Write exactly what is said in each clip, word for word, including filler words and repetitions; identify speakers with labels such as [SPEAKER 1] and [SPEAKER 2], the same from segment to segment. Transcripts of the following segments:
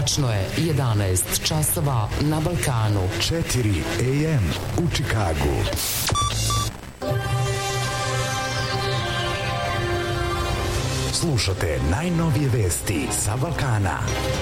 [SPEAKER 1] Tačno je jedanaest časova na Balkanu.
[SPEAKER 2] četiri a m u Čikagu. Slušate najnovije vesti sa Balkana.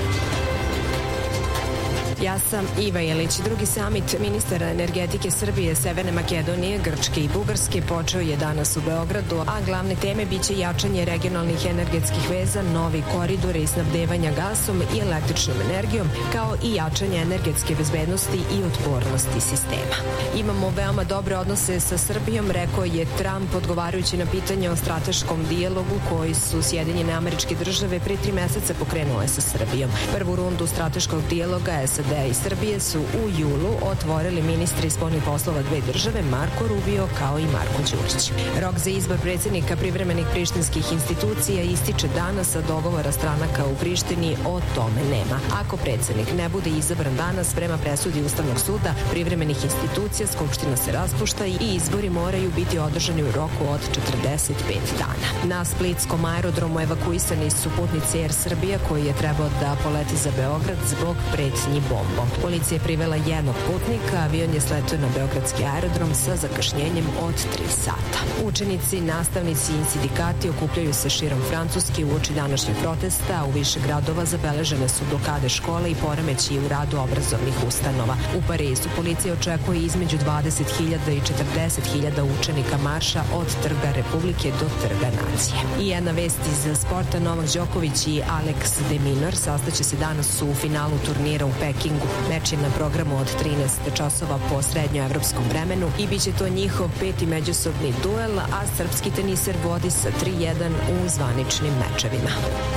[SPEAKER 3] Ja sam Iva Jelić. Drugi samit ministara energetike Srbije, Severne Makedonije, Grčke i Bugarske počeo je danas u Beogradu, a glavne teme biće jačanje regionalnih energetskih veza, novi koridore i snabdevanja gasom i električnom energijom, kao i jačanje energetske bezbednosti i otpornosti sistema. Imamo veoma dobre odnose sa Srbijom, rekao je Trump odgovarajući na pitanje o strateškom dijalogu koji su Sjedinjene Američke Države pre tri meseca pokrenule sa Srbijom. Prvu rundu strateškog dijaloga S A D i Srbije su u julu otvorili ministri spoljnih poslova dve države Marko Rubio kao i Marko Đurić. Rok za izbor predsjednika privremenih prištinskih institucija ističe danas, a dogovora stranaka u Prištini o tome nema. Ako predsjednik ne bude izabran danas prema presudi Ustavnog suda privremenih institucija, Skupština se raspušta i izbori moraju biti održani u roku od četrdeset pet dana. Na splitskom aerodromu evakuisani su putnici Air Srbija koji je trebao da poleti za Beograd zbog pretnji bombom. Policija je privela jednog putnika, avion je sletio na beogradski aerodrom sa zakašnjenjem od tri sata. Učenici, nastavnici i sindikati okupljaju se širom Francuske uoči današnjeg protesta. U više gradova zabeležene su blokade škole i poremeći u radu obrazovnih ustanova. U Parizu policija očekuje između dvadeset hiljada i četrdeset hiljada učenika marša od Trga Republike do Trga Nacije. I jedna vest iz sporta, Novak Đoković i Alex de Minaur sastaće se danas u finalu turnira u Pekingu. Meč je na programu od trinaest časova po srednjoevropskom vremenu i bit će to njihov peti međusobni duel, a srpski teniser vodi sa tri jedan u zvaničnim mečevima.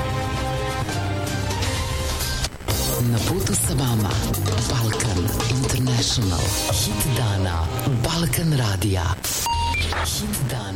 [SPEAKER 1] Na putu sa vama Balkan International. Hit dana Balkan radija. Hit dana.